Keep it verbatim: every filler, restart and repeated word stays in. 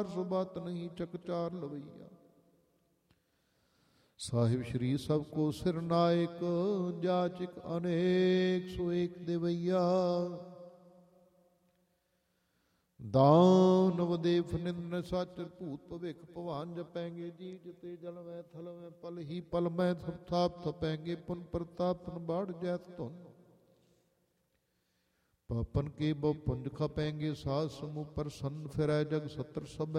ਸੁਬਤ ਨਹੀਂ ਚਕਚਾਰ ਲਵਈਆ। ਸਾਹਿਬ ਸ਼੍ਰੀ ਸਭ ਕੋ ਸਿਰ ਨਾਇਕ, ਜਾਚਕ ਅਨੇਕ ਸੋ ਏਕ ਦੇਵਈਆ। ਦਾਨ ਵਦੇਫ ਨਿੰਨ ਸੱਚ ਭੂਤ ਭਵਿਖ ਭਵਾਨ ਜਪੈਂਗੇ। ਜੀ ਜਿਤੇ ਜਲ ਮੈਂ ਥਲ ਮੈਂ ਪਲ ਹੀ ਪਲ ਮੈਂ ਸਭ ਥਾਪ ਥਪੈਂਗੇ। ਪੁਨ ਪ੍ਰਤਾਪ ਤਨ ਬਾੜ ਜੈਤ ਧੁਨ, ਪਾਪਨ ਕੇ ਬਹੁ ਪੁੰਜ ਖਪੈਂਗੇ। ਸਾਧ ਸਮੂਹ ਪ੍ਰਸੰਨ ਫਿਰੈ ਜਗ ਸਤਰ ਸਭੈ।